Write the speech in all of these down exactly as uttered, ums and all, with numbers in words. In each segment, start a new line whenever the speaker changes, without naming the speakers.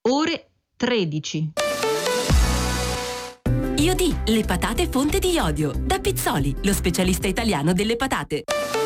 ore tredici.
Iodì, le patate fonte di iodio. Da Pizzoli, lo specialista italiano delle patate.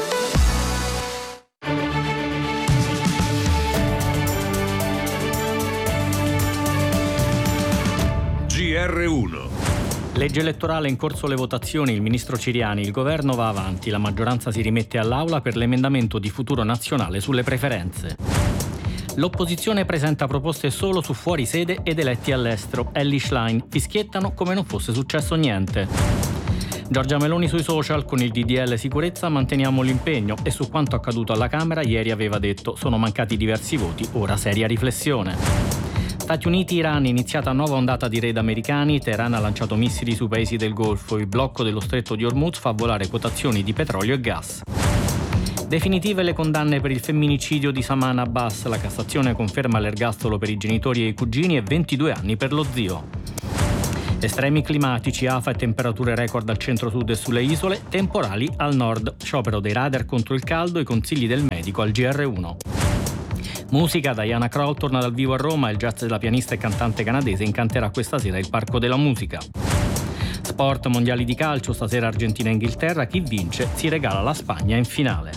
G R uno.
Legge elettorale, in corso le votazioni, il ministro Ciriani, il governo va avanti, la maggioranza si rimette all'aula per l'emendamento di Futuro Nazionale sulle preferenze. L'opposizione presenta proposte solo su fuori sede ed eletti all'estero. Elly Schlein, fischiettano come non fosse successo niente. Giorgia Meloni sui social, con il D D L sicurezza manteniamo l'impegno, e su quanto accaduto alla Camera ieri aveva detto sono mancati diversi voti, ora seria riflessione. Stati Uniti, Iran, iniziata nuova ondata di raid americani, Teheran ha lanciato missili sui paesi del Golfo, il blocco dello stretto di Hormuz fa volare quotazioni di petrolio e gas. Definitive le condanne per il femminicidio di Saman Abbas, la Cassazione conferma l'ergastolo per i genitori e i cugini e ventidue anni per lo zio. Estremi climatici, afa e temperature record al centro-sud e sulle isole, temporali al nord, sciopero dei radar contro il caldo, i consigli del medico al G R uno. Musica, Diana Krall torna dal vivo a Roma, il jazz della pianista e cantante canadese incanterà questa sera il Parco della Musica. Sport, mondiali di calcio, stasera Argentina e Inghilterra, chi vince si regala la Spagna in finale.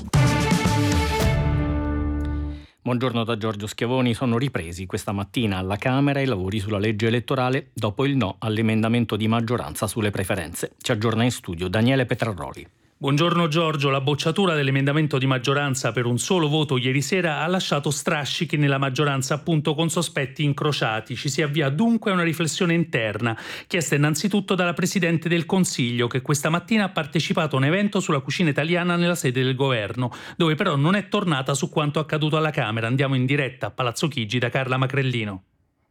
Buongiorno da Giorgio Schiavoni, sono ripresi questa mattina alla Camera i lavori sulla legge elettorale dopo il no all'emendamento di maggioranza sulle preferenze. Ci aggiorna in studio Daniele Petraroli.
Buongiorno Giorgio, la bocciatura dell'emendamento di maggioranza per un solo voto ieri sera ha lasciato strascichi nella maggioranza, appunto con sospetti incrociati. Ci si avvia dunque a una riflessione interna, chiesta innanzitutto dalla Presidente del Consiglio, che questa mattina ha partecipato a un evento sulla cucina italiana nella sede del governo, dove però non è tornata su quanto accaduto alla Camera. Andiamo in diretta a Palazzo Chigi da Carla Macrellino.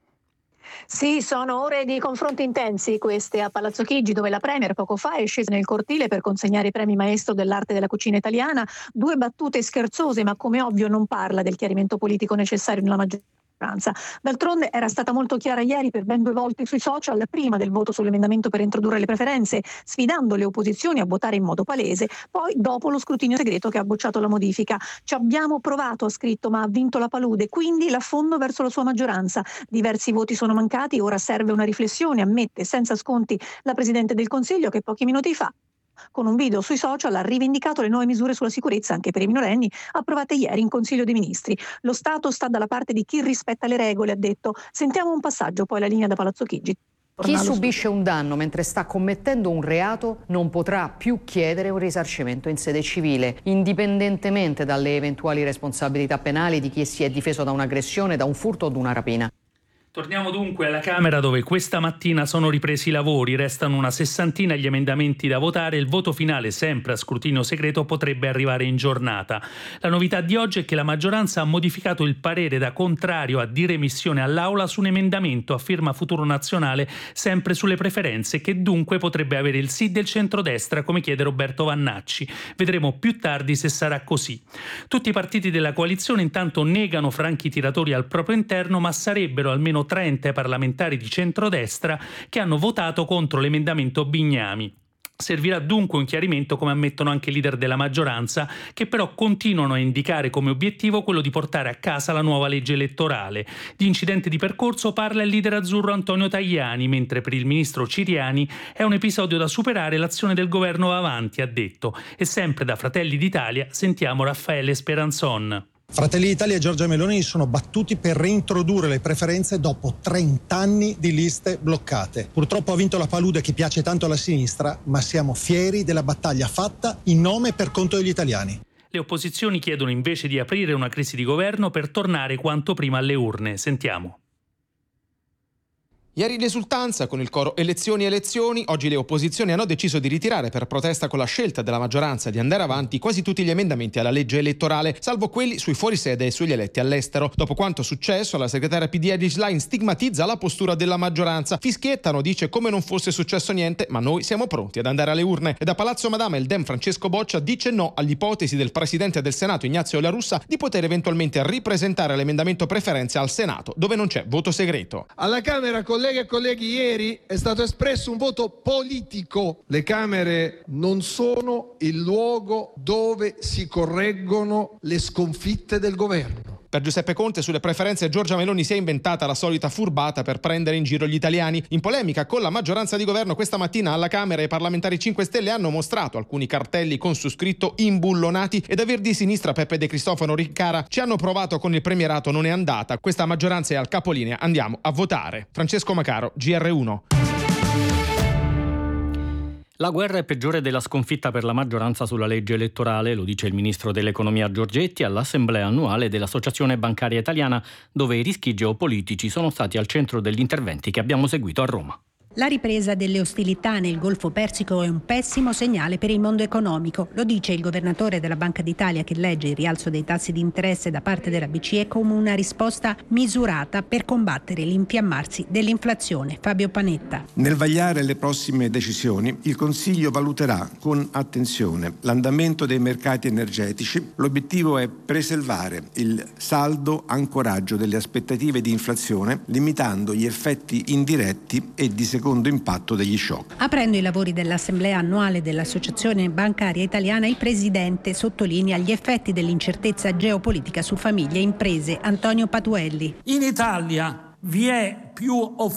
Sì, sono ore di confronti intensi queste a Palazzo Chigi, dove la Premier poco fa è scesa nel cortile per consegnare i premi maestro dell'arte della cucina italiana. Due battute scherzose, ma come ovvio non parla del chiarimento politico necessario nella maggioranza. D'altronde era stata molto chiara ieri per ben due volte sui social, prima del voto sull'emendamento per introdurre le preferenze, sfidando le opposizioni a votare in modo palese, poi dopo lo scrutinio segreto che ha bocciato la modifica. Ci abbiamo provato, ha scritto, ma ha vinto la palude, quindi l'affondo verso la sua maggioranza. Diversi voti sono mancati, ora serve una riflessione, ammette senza sconti la Presidente del Consiglio, che pochi minuti fa, con un video sui social, ha rivendicato le nuove misure sulla sicurezza anche per i minorenni approvate ieri in Consiglio dei Ministri. Lo Stato sta dalla parte di chi rispetta le regole, ha detto. Sentiamo un passaggio, poi la linea da Palazzo Chigi.
Chi subisce un danno mentre sta commettendo un reato non potrà più chiedere un risarcimento in sede civile, indipendentemente dalle eventuali responsabilità penali di chi si è difeso da un'aggressione, da un furto o da una rapina.
Torniamo dunque alla Camera, dove questa mattina sono ripresi i lavori, restano una sessantina gli emendamenti da votare e il voto finale, sempre a scrutinio segreto, potrebbe arrivare in giornata. La novità di oggi è che la maggioranza ha modificato il parere da contrario a diremissione all'Aula su un emendamento a firma Futuro Nazionale sempre sulle preferenze, che dunque potrebbe avere il sì del centrodestra, come chiede Roberto Vannacci. Vedremo più tardi se sarà così. Tutti i partiti della coalizione intanto negano franchi tiratori al proprio interno, ma sarebbero almeno trenta parlamentari di centrodestra che hanno votato contro l'emendamento Bignami. Servirà dunque un chiarimento, come ammettono anche i leader della maggioranza, che però continuano a indicare come obiettivo quello di portare a casa la nuova legge elettorale. Di incidente di percorso parla il leader azzurro Antonio Tajani, mentre per il ministro Ciriani è un episodio da superare, l'azione del governo va avanti, ha detto. E sempre da Fratelli d'Italia sentiamo Raffaele Speranzon.
Fratelli d'Italia e Giorgia Meloni sono battuti per reintrodurre le preferenze dopo trenta anni di liste bloccate. Purtroppo ha vinto la palude che piace tanto alla sinistra, ma siamo fieri della battaglia fatta in nome e per conto degli italiani.
Le opposizioni chiedono invece di aprire una crisi di governo per tornare quanto prima alle urne. Sentiamo.
Ieri l'esultanza con il coro elezioni elezioni, oggi le opposizioni hanno deciso di ritirare per protesta con la scelta della maggioranza di andare avanti quasi tutti gli emendamenti alla legge elettorale, salvo quelli sui fuorisede e sugli eletti all'estero. Dopo quanto successo, la segretaria P D Elly Schlein stigmatizza la postura della maggioranza. Fischiettano, dice come non fosse successo niente, ma noi siamo pronti ad andare alle urne. E da Palazzo Madama il Dem Francesco Boccia dice no all'ipotesi del presidente del Senato Ignazio La Russa di poter eventualmente ripresentare l'emendamento preferenze al Senato, dove non c'è voto segreto.
Alla Camera, colleghe e colleghi, ieri è stato espresso un voto politico. Le Camere non sono il luogo dove si correggono le sconfitte del governo.
Per Giuseppe Conte sulle preferenze Giorgia Meloni si è inventata la solita furbata per prendere in giro gli italiani. In polemica con la maggioranza di governo questa mattina alla Camera i parlamentari cinque Stelle hanno mostrato alcuni cartelli con su scritto imbullonati ed aver di sinistra Peppe De Cristofano Riccara ci hanno provato con il premierato, non è andata. Questa maggioranza è al capolinea, andiamo a votare. Francesco Macaro, G R uno.
La guerra è peggiore della sconfitta per la maggioranza sulla legge elettorale, lo dice il ministro dell'economia Giorgetti all'assemblea annuale dell'Associazione Bancaria Italiana, dove i rischi geopolitici sono stati al centro degli interventi che abbiamo seguito a Roma.
La ripresa delle ostilità nel Golfo Persico è un pessimo segnale per il mondo economico. Lo dice il governatore della Banca d'Italia, che legge il rialzo dei tassi di interesse da parte della B C E come una risposta misurata per combattere l'infiammarsi dell'inflazione. Fabio Panetta.
Nel vagliare le prossime decisioni, il Consiglio valuterà con attenzione l'andamento dei mercati energetici. L'obiettivo è preservare il saldo ancoraggio delle aspettative di inflazione, limitando gli effetti indiretti e di secondo impatto degli shock.
Aprendo i lavori dell'assemblea annuale dell'Associazione Bancaria Italiana, il presidente sottolinea gli effetti dell'incertezza geopolitica su famiglie e imprese. Antonio Patuelli.
In Italia vi è più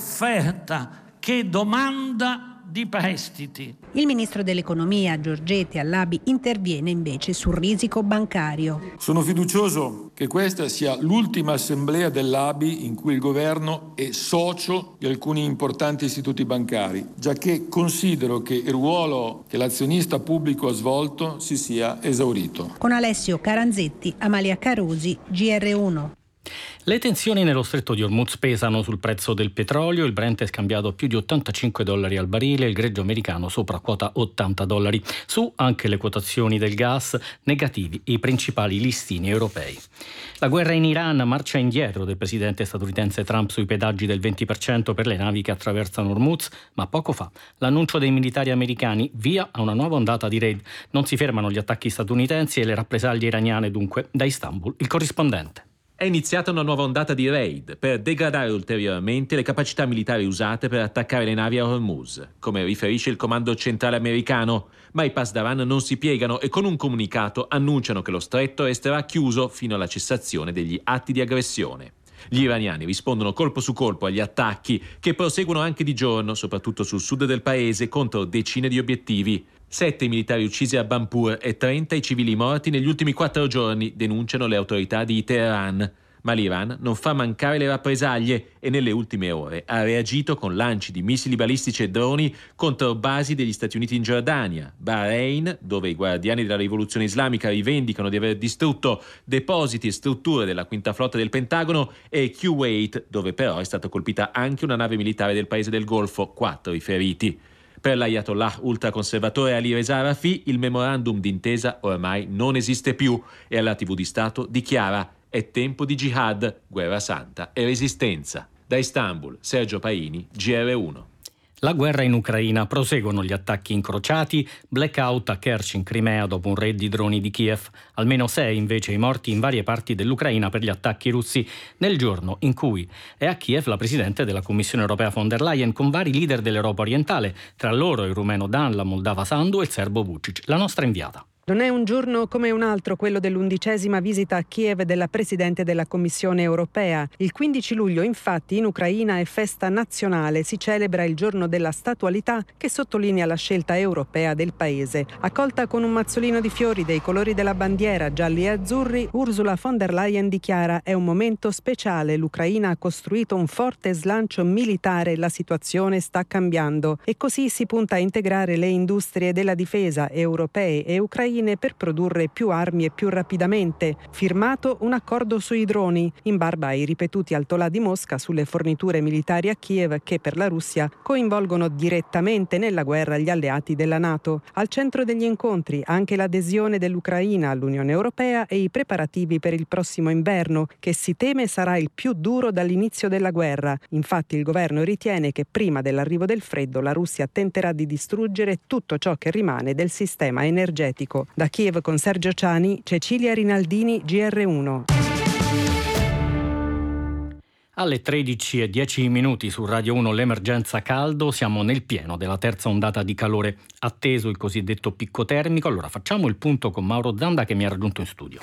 offerta che domanda di prestiti.
Il ministro dell'economia Giorgetti all'A B I interviene invece sul risico bancario.
Sono fiducioso che questa sia l'ultima assemblea dell'A B I in cui il governo è socio di alcuni importanti istituti bancari, giacché considero che il ruolo che l'azionista pubblico ha svolto si sia esaurito.
Con Alessio Caranzetti, Amalia Carosi, G R uno.
Le tensioni nello stretto di Hormuz pesano sul prezzo del petrolio, il Brent è scambiato a più di ottantacinque dollari al barile, il greggio americano sopra quota ottanta dollari. Su anche le quotazioni del gas, negativi i principali listini europei. La guerra in Iran, marcia indietro del presidente statunitense Trump sui pedaggi del venti per cento per le navi che attraversano Hormuz, ma poco fa l'annuncio dei militari americani via a una nuova ondata di raid. Non si fermano gli attacchi statunitensi e le rappresaglie iraniane dunque. Da Istanbul il corrispondente.
È iniziata una nuova ondata di raid per degradare ulteriormente le capacità militari usate per attaccare le navi a Hormuz, come riferisce il comando centrale americano. Ma i Pasdaran non si piegano e con un comunicato annunciano che lo stretto resterà chiuso fino alla cessazione degli atti di aggressione. Gli iraniani rispondono colpo su colpo agli attacchi che proseguono anche di giorno, soprattutto sul sud del paese, contro decine di obiettivi. Sette i militari uccisi a Bampur e trenta i civili morti negli ultimi quattro giorni, denunciano le autorità di Teheran. Ma l'Iran non fa mancare le rappresaglie e nelle ultime ore ha reagito con lanci di missili balistici e droni contro basi degli Stati Uniti in Giordania, Bahrain, dove i guardiani della rivoluzione islamica rivendicano di aver distrutto depositi e strutture della quinta flotta del Pentagono, e Kuwait, dove però è stata colpita anche una nave militare del paese del Golfo, quattro i feriti. Per l'ayatollah ultraconservatore Ali Reza Rafi il memorandum d'intesa ormai non esiste più e alla tivù di Stato dichiara: è tempo di jihad, guerra santa e resistenza. Da Istanbul, Sergio Paini, G R uno.
La guerra in Ucraina, proseguono gli attacchi incrociati, blackout a Kerch in Crimea dopo un raid di droni di Kiev, almeno sei invece i morti in varie parti dell'Ucraina per gli attacchi russi, nel giorno in cui è a Kiev la Presidente della Commissione Europea von der Leyen con vari leader dell'Europa orientale, tra loro il rumeno Dan, la moldava Sandu e il serbo Vučić. La nostra inviata.
Non è un giorno come un altro quello dell'undicesima visita a Kiev della Presidente della Commissione europea. Il quindici luglio, infatti, in Ucraina è festa nazionale. Si celebra il giorno della statualità che sottolinea la scelta europea del paese. Accolta con un mazzolino di fiori dei colori della bandiera gialli e azzurri, Ursula von der Leyen dichiara: è un momento speciale. L'Ucraina ha costruito un forte slancio militare, la situazione sta cambiando. E così si punta a integrare le industrie della difesa europee e ucraine per produrre più armi e più rapidamente. Firmato un accordo sui droni, in barba ai ripetuti altolà di Mosca sulle forniture militari a Kiev che per la Russia coinvolgono direttamente nella guerra gli alleati della NATO. Al centro degli incontri anche l'adesione dell'Ucraina all'Unione Europea e i preparativi per il prossimo inverno, che si teme sarà il più duro dall'inizio della guerra. Infatti il governo ritiene che prima dell'arrivo del freddo la Russia tenterà di distruggere tutto ciò che rimane del sistema energetico. Da Kiev con Sergio Ciani, Cecilia Rinaldini, G R uno.
Alle tredici e dieci minuti su Radio uno l'emergenza caldo, siamo nel pieno della terza ondata di calore, atteso il cosiddetto picco termico. Allora facciamo il punto con Mauro Zanda che mi ha raggiunto in studio.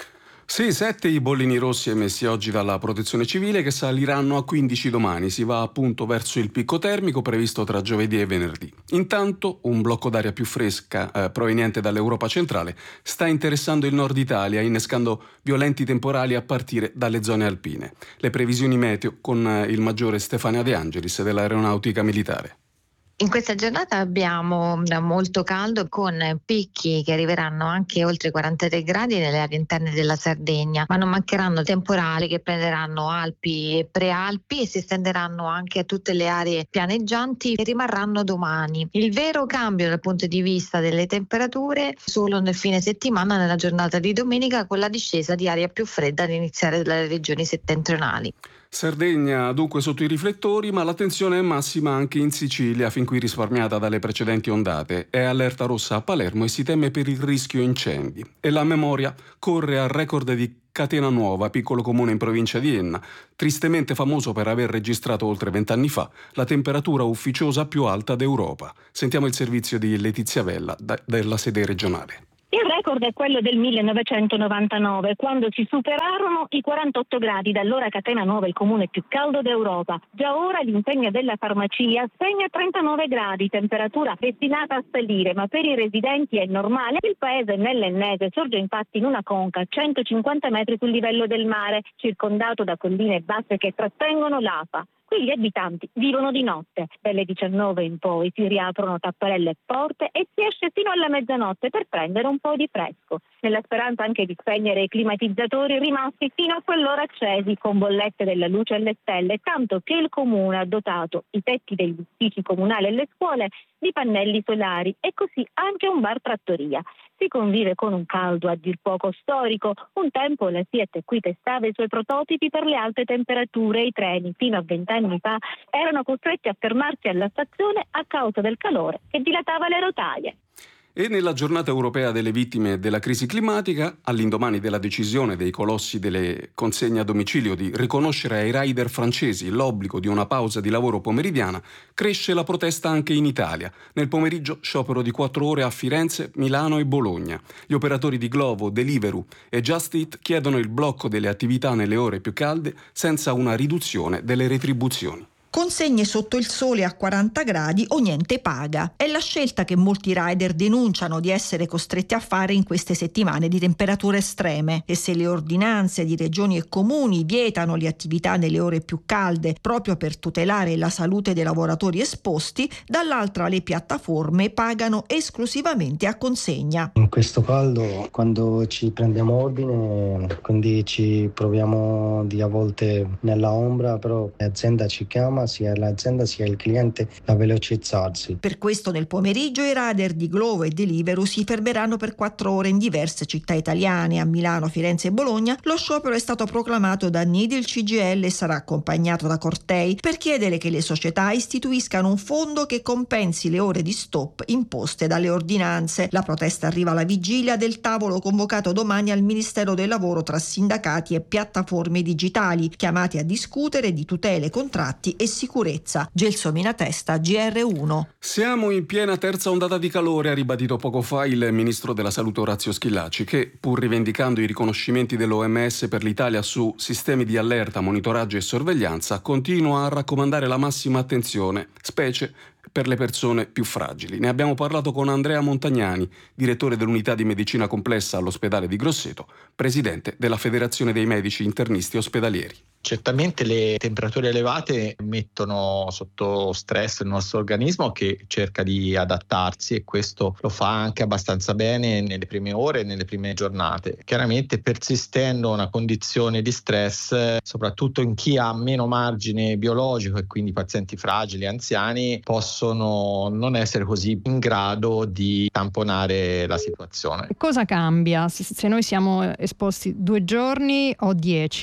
Sì, sette i bollini rossi emessi oggi dalla Protezione Civile, che saliranno a quindici domani. Si va appunto verso il picco termico previsto tra giovedì e venerdì. Intanto un blocco d'aria più fresca eh, proveniente dall'Europa centrale sta interessando il nord Italia, innescando violenti temporali a partire dalle zone alpine. Le previsioni meteo con eh, il maggiore Stefania De Angelis dell'Aeronautica Militare.
In questa giornata abbiamo molto caldo, con picchi che arriveranno anche oltre i quarantatré gradi nelle aree interne della Sardegna, ma non mancheranno temporali che prenderanno Alpi e Prealpi e si estenderanno anche a tutte le aree pianeggianti e rimarranno domani. Il vero cambio dal punto di vista delle temperature solo nel fine settimana, nella giornata di domenica, con la discesa di aria più fredda ad iniziare dalle regioni settentrionali.
Sardegna dunque sotto i riflettori, ma l'attenzione è massima anche in Sicilia, fin qui risparmiata dalle precedenti ondate. È allerta rossa a Palermo e si teme per il rischio incendi. E la memoria corre al record di Catena Nuova, piccolo comune in provincia di Enna, tristemente famoso per aver registrato oltre vent'anni fa la temperatura ufficiosa più alta d'Europa. Sentiamo il servizio di Letizia Vella da, della sede regionale.
Il record è quello del millenovecentonovantanove, quando si superarono i quarantotto gradi, da allora Catena Nuova è il comune più caldo d'Europa. Già ora l'insegna della farmacia segna trentanove gradi, temperatura destinata a salire, ma per i residenti è normale. Il paese nell'Ennese sorge infatti in una conca a centocinquanta metri sul livello del mare, circondato da colline basse che trattengono l'afa. Qui gli abitanti vivono di notte. Dalle diciannove in poi si riaprono tapparelle e porte e si esce fino alla mezzanotte per prendere un po' di fresco, nella speranza anche di spegnere i climatizzatori rimasti fino a quell'ora accesi, con bollette della luce alle stelle, tanto che il comune ha dotato i tetti degli uffici comunali e le scuole di pannelli solari e così anche un bar trattoria. Si convive con un caldo a dir poco storico. Un tempo la Fiat qui testava i suoi prototipi per le alte temperature e i treni fino a vent'anni fa erano costretti a fermarsi alla stazione a causa del calore che dilatava le rotaie.
E nella giornata europea delle vittime della crisi climatica, all'indomani della decisione dei colossi delle consegne a domicilio di riconoscere ai rider francesi l'obbligo di una pausa di lavoro pomeridiana, cresce la protesta anche in Italia. Nel pomeriggio sciopero di quattro ore a Firenze, Milano e Bologna. Gli operatori di Glovo, Deliveroo e Just Eat chiedono il blocco delle attività nelle ore più calde senza una riduzione delle retribuzioni.
Consegne sotto il sole a quaranta gradi o niente paga. È la scelta che molti rider denunciano di essere costretti a fare in queste settimane di temperature estreme. E se le ordinanze di regioni e comuni vietano le attività nelle ore più calde proprio per tutelare la salute dei lavoratori esposti, dall'altra le piattaforme pagano esclusivamente a consegna.
In questo caldo, quando ci prendiamo ordine, quindi ci proviamo di a volte nella ombra, però l'azienda ci chiama, sia l'azienda sia il cliente, a velocizzarsi.
Per questo nel pomeriggio i rider di Glovo e Deliveroo si fermeranno per quattro ore in diverse città italiane, a Milano, Firenze e Bologna. Lo sciopero è stato proclamato da N I D, il C G I L e sarà accompagnato da cortei per chiedere che le società istituiscano un fondo che compensi le ore di stop imposte dalle ordinanze. La protesta arriva alla vigilia del tavolo convocato domani al Ministero del Lavoro tra sindacati e piattaforme digitali, chiamati a discutere di tutele, contratti e sicurezza. Gelsomina Testa, G R uno.
Siamo in piena terza ondata di calore, ha ribadito poco fa il ministro della Salute Orazio Schillaci, che, pur rivendicando i riconoscimenti dell'O M S per l'Italia su sistemi di allerta, monitoraggio e sorveglianza, continua a raccomandare la massima attenzione, specie per le persone più fragili. Ne abbiamo parlato con Andrea Montagnani, direttore dell'unità di medicina complessa all'ospedale di Grosseto, presidente della Federazione dei Medici Internisti Ospedalieri.
Certamente le temperature elevate mettono sotto stress il nostro organismo, che cerca di adattarsi, e questo lo fa anche abbastanza bene nelle prime ore e nelle prime giornate. Chiaramente, persistendo una condizione di stress, soprattutto in chi ha meno margine biologico e quindi pazienti fragili, anziani, possono non essere così in grado di tamponare la situazione.
Cosa cambia se noi siamo esposti due giorni o dieci?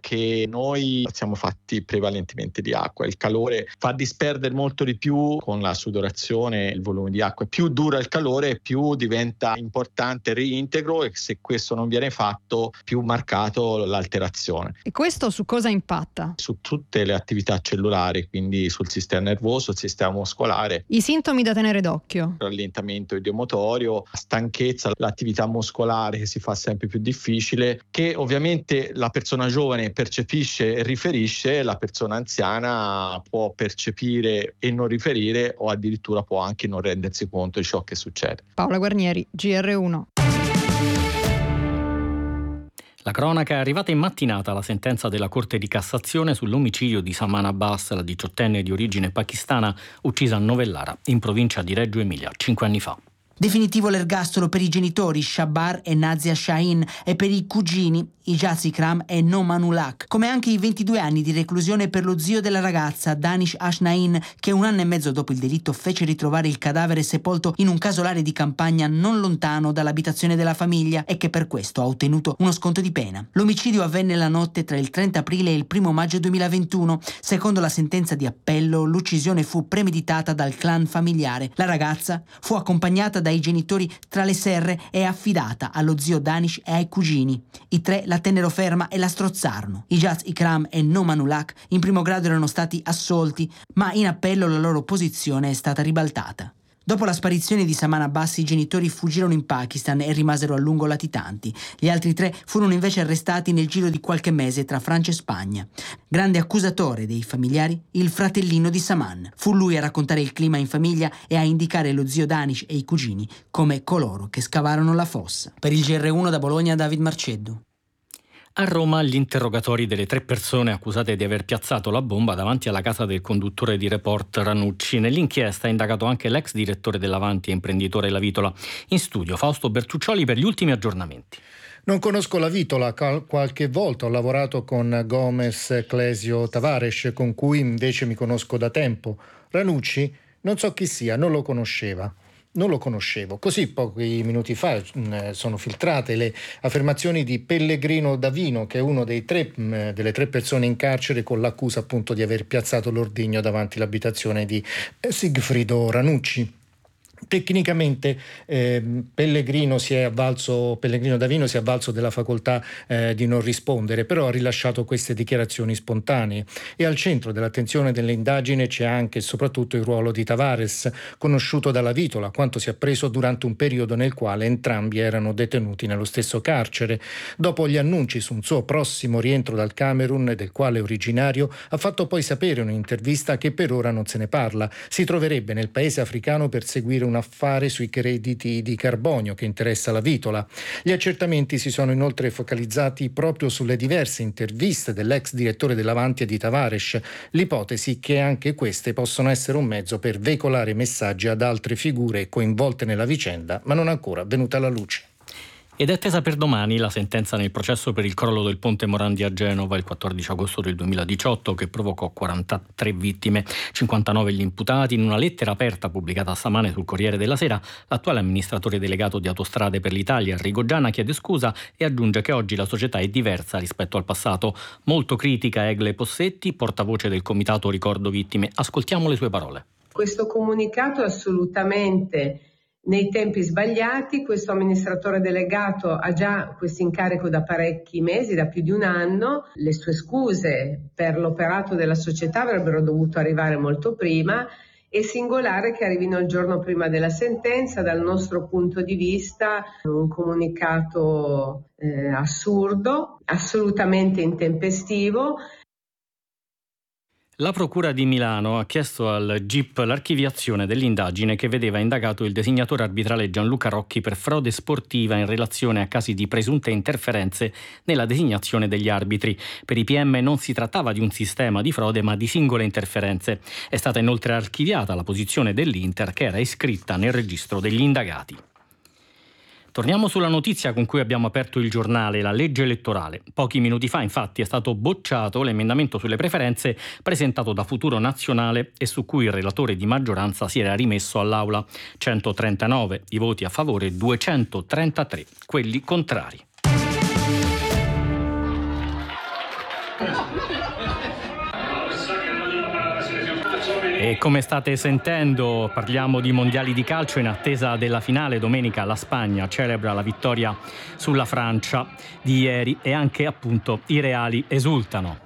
che noi siamo fatti prevalentemente di acqua. Il calore fa disperdere molto di più con la sudorazione il volume di acqua. Più dura il calore, più diventa importante il reintegro, e se questo non viene fatto, più marcato l'alterazione.
E questo su cosa impatta?
Su tutte le attività cellulari, quindi sul sistema nervoso, il sistema muscolare.
I sintomi da tenere d'occhio:
rallentamento idiomotorio, stanchezza, l'attività muscolare che si fa sempre più difficile, che ovviamente la persona giovane percepisce e riferisce, la persona anziana può percepire e non riferire, o addirittura può anche non rendersi conto di ciò che succede.
Paola Guarnieri, G R uno.
La cronaca è arrivata in mattinata la sentenza della Corte di Cassazione sull'omicidio di Saman Abbas, la diciottenne di origine pakistana uccisa a Novellara, in provincia di Reggio Emilia, cinque anni fa.
Definitivo l'ergastolo per i genitori Shabar e Nazia Shahin e per i cugini Ijaz Ikram e Noman Ulak, come anche i ventidue anni di reclusione per lo zio della ragazza Danish Ashnain, che un anno e mezzo dopo il delitto fece ritrovare il cadavere sepolto in un casolare di campagna non lontano dall'abitazione della famiglia e che per questo ha ottenuto uno sconto di pena. L'omicidio avvenne la notte tra il trenta aprile e il primo maggio duemilaventuno. Secondo la sentenza di appello, l'uccisione fu premeditata dal clan familiare. La ragazza fu accompagnata dai genitori tra le serre e affidata allo zio Danish e ai cugini. I tre la tennero ferma e la strozzarono. Ijaz Ikram e Noman Ulak in primo grado erano stati assolti, ma in appello la loro posizione è stata ribaltata. Dopo la sparizione di Saman Abbas, i genitori fuggirono in Pakistan e rimasero a lungo latitanti. Gli altri tre furono invece arrestati nel giro di qualche mese tra Francia e Spagna. Grande accusatore dei familiari, il fratellino di Saman. Fu lui a raccontare il clima in famiglia e a indicare lo zio Danish e i cugini come coloro che scavarono la fossa. Per il G R uno da Bologna, David Marceddu.
A Roma gli interrogatori delle tre persone accusate di aver piazzato la bomba davanti alla casa del conduttore di Report Ranucci. Nell'inchiesta è indagato anche l'ex direttore dell'Avanti e imprenditore La Vitola. In studio Fausto Bertuccioli per gli ultimi aggiornamenti.
Non conosco La Vitola, qualche volta ho lavorato con Gomez Clesio Tavares, con cui invece mi conosco da tempo. Ranucci non so chi sia, non lo conosceva. Non lo conoscevo. Così pochi minuti fa mh, sono filtrate le affermazioni di Pellegrino Davino, che è uno dei tre, mh, delle tre persone in carcere con l'accusa appunto di aver piazzato l'ordigno davanti all'abitazione di Sigfrido Ranucci. Tecnicamente eh, Pellegrino si è avvalso, Pellegrino Davino si è avvalso della facoltà eh, di non rispondere, però ha rilasciato queste dichiarazioni spontanee, e al centro dell'attenzione dell'indagine c'è anche e soprattutto il ruolo di Tavares, conosciuto dalla Vitola, quanto si è appreso durante un periodo nel quale entrambi erano detenuti nello stesso carcere. Dopo gli annunci su un suo prossimo rientro dal Camerun, del quale è originario, ha fatto poi sapere in un'intervista che per ora non se ne parla. Si troverebbe nel paese africano per seguire un affare sui crediti di carbonio che interessa La Vitola. Gli accertamenti si sono inoltre focalizzati proprio sulle diverse interviste dell'ex direttore dell'Avanti e di Tavares, l'ipotesi che anche queste possono essere un mezzo per veicolare messaggi ad altre figure coinvolte nella vicenda, ma non ancora venuta alla luce.
Ed è attesa per domani la sentenza nel processo per il crollo del ponte Morandi a Genova il quattordici agosto del duemiladiciotto, che provocò quarantatré vittime, cinquantanove gli imputati. In una lettera aperta pubblicata stamane sul Corriere della Sera, l'attuale amministratore delegato di Autostrade per l'Italia, Enrico Gianna, chiede scusa e aggiunge che oggi la società è diversa rispetto al passato. Molto critica Egle Possetti, portavoce del Comitato Ricordo Vittime. Ascoltiamo le sue parole.
Questo comunicato è assolutamente nei tempi sbagliati. Questo amministratore delegato ha già questo incarico da parecchi mesi, da più di un anno. Le sue scuse per l'operato della società avrebbero dovuto arrivare molto prima. È singolare che arrivino il giorno prima della sentenza. Dal nostro punto di vista un comunicato eh, assurdo, assolutamente intempestivo.
La Procura di Milano ha chiesto al G I P l'archiviazione dell'indagine che vedeva indagato il designatore arbitrale Gianluca Rocchi per frode sportiva in relazione a casi di presunte interferenze nella designazione degli arbitri. Per i P M non si trattava di un sistema di frode, ma di singole interferenze. È stata inoltre archiviata la posizione dell'Inter, che era iscritta nel registro degli indagati. Torniamo sulla notizia con cui abbiamo aperto il giornale, la legge elettorale. Pochi minuti fa, infatti, è stato bocciato l'emendamento sulle preferenze presentato da Futuro Nazionale e su cui il relatore di maggioranza si era rimesso all'Aula. centotrentanove i voti a favore, duecentotrentatré quelli contrari. E come state sentendo, parliamo di mondiali di calcio in attesa della finale. Domenica la Spagna celebra la vittoria sulla Francia di ieri e anche appunto i reali esultano.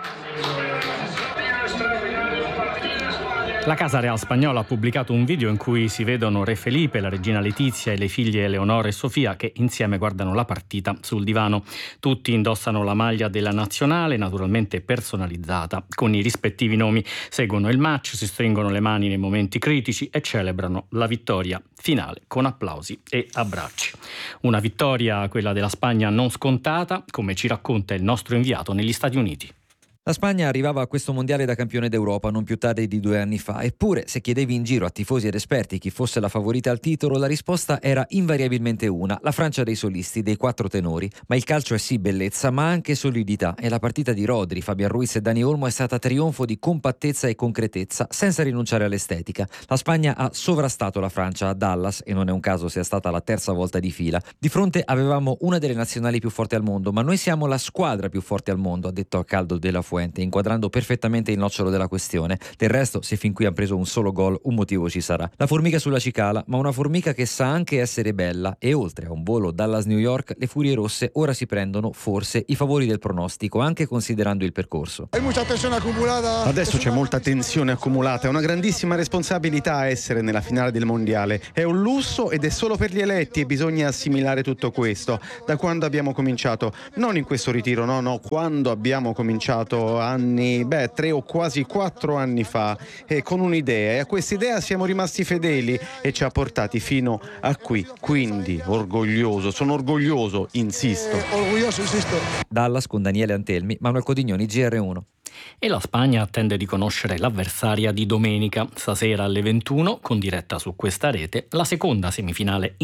La Casa Real spagnola ha pubblicato un video in cui si vedono Re Felipe, la regina Letizia e le figlie Eleonora e Sofia che insieme guardano la partita sul divano. Tutti indossano la maglia della nazionale, naturalmente personalizzata, con i rispettivi nomi. Seguono il match, si stringono le mani nei momenti critici e celebrano la vittoria finale con applausi e abbracci. Una vittoria, quella della Spagna, non scontata, come ci racconta il nostro inviato negli Stati Uniti.
La Spagna arrivava a questo mondiale da campione d'Europa non più tardi di due anni fa, eppure se chiedevi in giro a tifosi ed esperti chi fosse la favorita al titolo, la risposta era invariabilmente una: la Francia dei solisti, dei quattro tenori. Ma il calcio è sì bellezza, ma anche solidità, e la partita di Rodri, Fabian Ruiz e Dani Olmo è stata trionfo di compattezza e concretezza, senza rinunciare all'estetica. La Spagna ha sovrastato la Francia a Dallas, e non è un caso sia stata la terza volta di fila. Di fronte avevamo una delle nazionali più forti al mondo, ma noi siamo la squadra più forte al mondo, ha detto a caldo De La Fuente, inquadrando perfettamente il nocciolo della questione. Del resto, se fin qui hanno preso un solo gol, un motivo ci sarà. La formica sulla cicala, ma una formica che sa anche essere bella, e oltre a un volo Dallas-New York, le Furie Rosse ora si prendono, forse, i favori del pronostico, anche considerando il percorso.
Adesso c'è molta tensione accumulata, è una grandissima responsabilità essere nella finale del mondiale. È un lusso ed è solo per gli eletti e bisogna assimilare tutto questo. Da quando abbiamo cominciato, non in questo ritiro, no, no, quando abbiamo cominciato anni, beh, tre o quasi quattro anni fa, e con un'idea, e a quest'idea siamo rimasti fedeli e ci ha portati fino a qui. Quindi orgoglioso, sono orgoglioso, insisto. Eh, orgoglioso,
insisto. Dallas con Daniele Antelmi, Manuel Codignoni, G R uno.
E la Spagna attende di conoscere l'avversaria di domenica, stasera alle ventuno, con diretta su questa rete, la seconda semifinale